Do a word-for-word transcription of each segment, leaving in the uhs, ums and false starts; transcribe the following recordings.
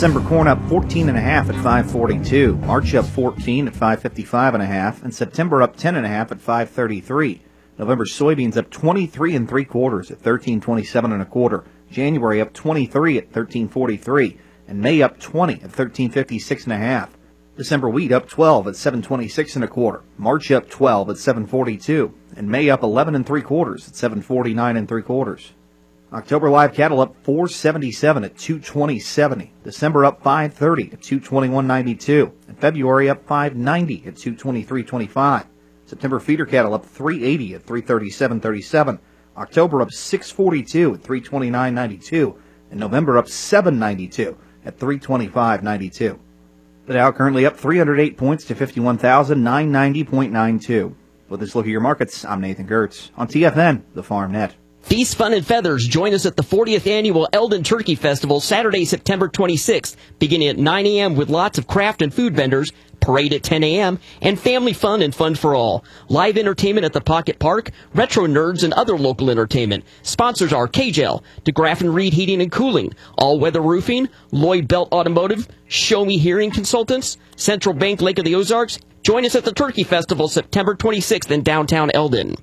December corn up fourteen and a half at five forty-two. March up fourteen at five fifty-five and a half, and September up ten and a half at five thirty-three. November soybeans up twenty-three and three quarters at thirteen twenty-seven and a quarter. January up twenty-three at thirteen forty-three, and May up twenty at thirteen fifty-six and a half. December wheat up twelve at seven twenty-six and a quarter. March up twelve at seven forty-two, and May up eleven and three quarters at seven forty-nine and three quarters. October live cattle up four seventy-seven at two twenty seventy. December up five thirty at two twenty-one ninety-two, and February up five ninety at two twenty-three twenty-five. September feeder cattle up three eighty at three thirty-seven thirty-seven. October up six forty-two at three twenty-nine ninety-two, and November up seven ninety-two at three twenty-five ninety-two. The Dow currently up three hundred eight points to fifty-one thousand nine hundred ninety point nine two. With this look at your markets, I'm Nathan Gertz on T F N, the Farm Net. Feast, Fun, and Feathers. Join us at the fortieth Annual Eldon Turkey Festival, Saturday, September twenty-sixth, beginning at nine a.m. with lots of craft and food vendors, parade at ten a.m., and family fun and fun for all. Live entertainment at the Pocket Park, retro nerds, and other local entertainment. Sponsors are K-Gel, DeGraff and Reed Heating and Cooling, All Weather Roofing, Lloyd Belt Automotive, Show Me Hearing Consultants, Central Bank Lake of the Ozarks. Join us at the Turkey Festival, September twenty-sixth in downtown Eldon.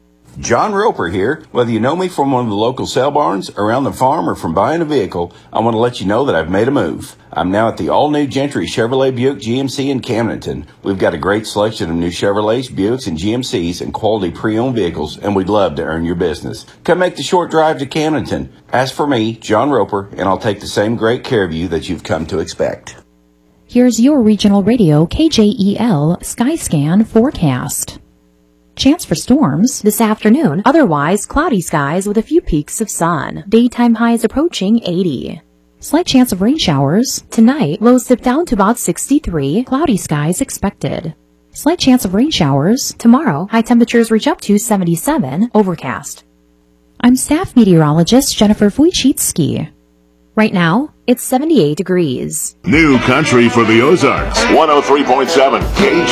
John Roper here. Whether you know me from one of the local sale barns, around the farm, or from buying a vehicle, I want to let you know that I've made a move. I'm now at the all-new Gentry Chevrolet Buick G M C in Camdenton. We've got a great selection of new Chevrolets, Buicks, and G M Cs and quality pre-owned vehicles, and we'd love to earn your business. Come make the short drive to Camdenton. Ask for me, John Roper, and I'll take the same great care of you that you've come to expect. Here's your regional radio K J E L Skyscan forecast. Chance for storms this afternoon, otherwise cloudy skies with a few peaks of sun. Daytime highs approaching eighty. Slight chance of rain showers. Tonight, lows dip down to about sixty-three, cloudy skies expected. Slight chance of rain showers. Tomorrow, high temperatures reach up to seventy-seven, overcast. I'm staff meteorologist Jennifer Wojcicki. Right now, it's seventy-eight degrees. New country for the Ozarks. one oh three point seven K